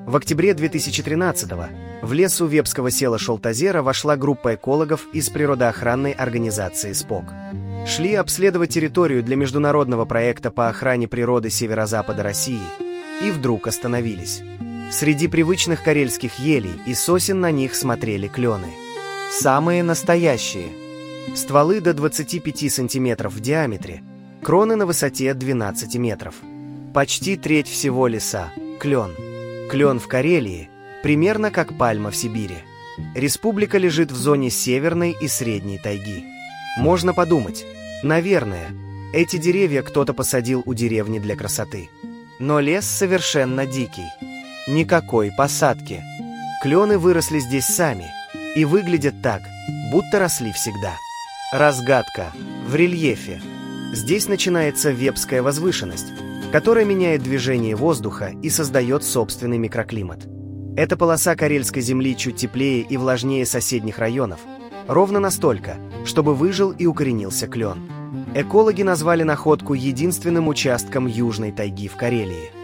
В октябре 2013-го в лес у Вепского села Шолтозера вошла группа экологов из природоохранной организации СПОК. Шли обследовать территорию для международного проекта по охране природы северо-запада России и вдруг остановились. Среди привычных карельских елей и сосен на них смотрели клены. Самые настоящие. Стволы до 25 сантиметров в диаметре, кроны на высоте 12 метров. Почти треть всего леса – клен. Клен в Карелии примерно как пальма в Сибири. Республика лежит в зоне северной и средней тайги. Можно подумать, наверное, эти деревья кто-то посадил у деревни для красоты. Но лес совершенно дикий. Никакой посадки. Клены выросли здесь сами и выглядят так, будто росли всегда. Разгадка в рельефе. Здесь начинается Вепская возвышенность, которая меняет движение воздуха и создает собственный микроклимат. Эта полоса карельской земли чуть теплее и влажнее соседних районов, ровно настолько, чтобы выжил и укоренился клен. Экологи назвали находку единственным участком южной тайги в Карелии.